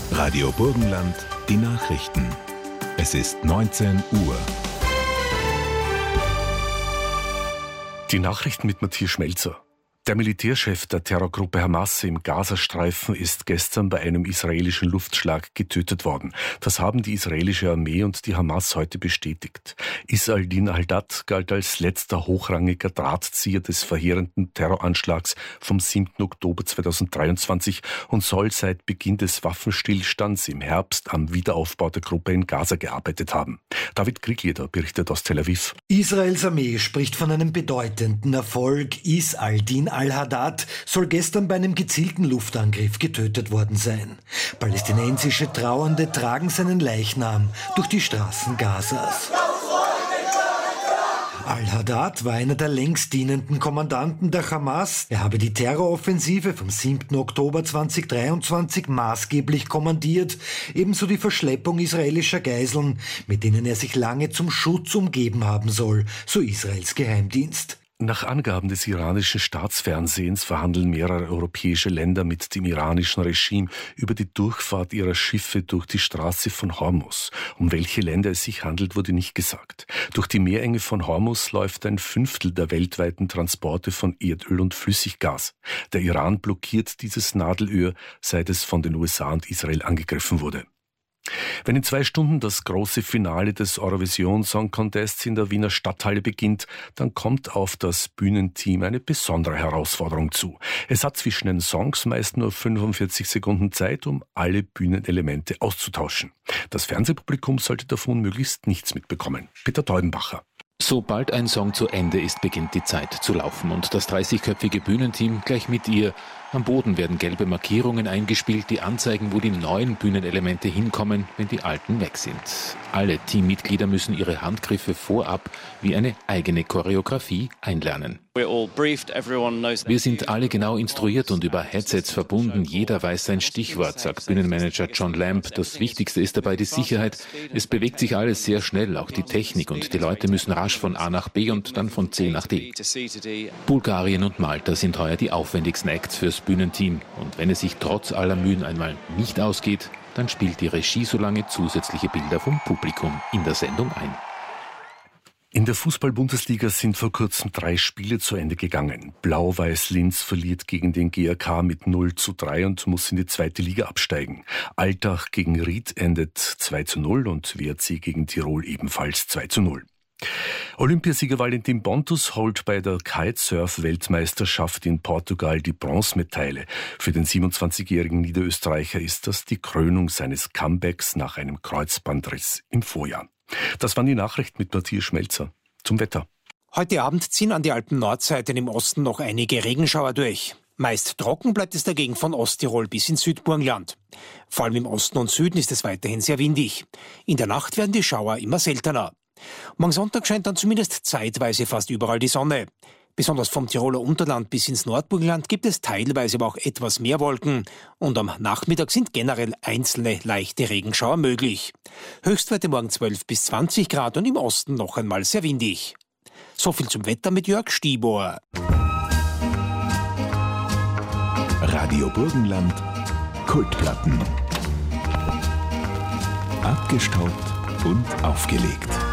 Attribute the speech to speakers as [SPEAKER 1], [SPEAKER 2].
[SPEAKER 1] Radio Burgenland, die Nachrichten. Es ist 19 Uhr.
[SPEAKER 2] Die Nachrichten mit Matthias Schmelzer. Der Militärchef der Terrorgruppe Hamas im Gazastreifen ist gestern bei einem israelischen Luftschlag getötet worden. Das haben die israelische Armee und die Hamas heute bestätigt. Isaldin al-Dad galt als letzter hochrangiger Drahtzieher des verheerenden Terroranschlags vom 7. Oktober 2023 und soll seit Beginn des Waffenstillstands im Herbst am Wiederaufbau der Gruppe in Gaza gearbeitet haben. David Kriegler berichtet aus Tel Aviv.
[SPEAKER 3] Israels Armee spricht von einem bedeutenden Erfolg. Isaldin al-Dad soll gestern bei einem gezielten Luftangriff getötet worden sein. Palästinensische Trauernde tragen seinen Leichnam durch die Straßen Gazas. Al-Dad war einer der längst dienenden Kommandanten der Hamas. Er habe die Terroroffensive vom 7. Oktober 2023 maßgeblich kommandiert, ebenso die Verschleppung israelischer Geiseln, mit denen er sich lange zum Schutz umgeben haben soll, so Israels Geheimdienst.
[SPEAKER 2] Nach Angaben des iranischen Staatsfernsehens verhandeln mehrere europäische Länder mit dem iranischen Regime über die Durchfahrt ihrer Schiffe durch die Straße von Hormuz. Um welche Länder es sich handelt, wurde nicht gesagt. Durch die Meerenge von Hormuz läuft 1/5 der weltweiten Transporte von Erdöl und Flüssiggas. Der Iran blockiert dieses Nadelöhr, seit es von den USA und Israel angegriffen wurde. Wenn in 2 Stunden das große Finale des Eurovision Song Contests in der Wiener Stadthalle beginnt, dann kommt auf das Bühnenteam eine besondere Herausforderung zu. Es hat zwischen den Songs meist nur 45 Sekunden Zeit, um alle Bühnenelemente auszutauschen. Das Fernsehpublikum sollte davon möglichst nichts mitbekommen. Peter Teubenbacher.
[SPEAKER 4] Sobald ein Song zu Ende ist, beginnt die Zeit zu laufen und das 30-köpfige Bühnenteam gleich mit ihr. Am Boden werden gelbe Markierungen eingespielt, die anzeigen, wo die neuen Bühnenelemente hinkommen, wenn die alten weg sind. Alle Teammitglieder müssen ihre Handgriffe vorab wie eine eigene Choreografie einlernen. Wir sind alle genau instruiert und über Headsets verbunden. Jeder weiß sein Stichwort, sagt Bühnenmanager John Lamb. Das Wichtigste ist dabei die Sicherheit. Es bewegt sich alles sehr schnell, auch die Technik, und die Leute müssen rasch von A nach B und dann von C nach D. Bulgarien und Malta sind heuer die aufwendigsten Acts fürs Bühnenteam. Und wenn es sich trotz aller Mühen einmal nicht ausgeht, dann spielt die Regie so lange zusätzliche Bilder vom Publikum in der Sendung ein.
[SPEAKER 2] In der Fußball-Bundesliga sind vor kurzem 3 Spiele zu Ende gegangen. Blau-Weiß Linz verliert gegen den GAK mit 0:3 und muss in die 2. Liga absteigen. Altach gegen Ried endet 2:0 und WRC gegen Tirol ebenfalls 2:0. Olympiasieger Valentin Pontus holt bei der Kitesurf-Weltmeisterschaft in Portugal die Bronzemedaille. Für den 27-jährigen Niederösterreicher ist das die Krönung seines Comebacks nach einem Kreuzbandriss im Vorjahr. Das waren die Nachrichten mit Matthias Schmelzer. Zum Wetter.
[SPEAKER 5] Heute Abend ziehen an die Alpen-Nordseiten im Osten noch einige Regenschauer durch. Meist trocken bleibt es dagegen von Osttirol bis ins Südburgenland. Vor allem im Osten und Süden ist es weiterhin sehr windig. In der Nacht werden die Schauer immer seltener. Morgen Sonntag scheint dann zumindest zeitweise fast überall die Sonne. Besonders vom Tiroler Unterland bis ins Nordburgenland gibt es teilweise aber auch etwas mehr Wolken. Und am Nachmittag sind generell einzelne leichte Regenschauer möglich. Höchstwerte morgen 12 bis 20 Grad und im Osten noch einmal sehr windig. So viel zum Wetter mit Jörg Stiebohr.
[SPEAKER 1] Radio Burgenland, Kultplatten. Abgestaubt und aufgelegt.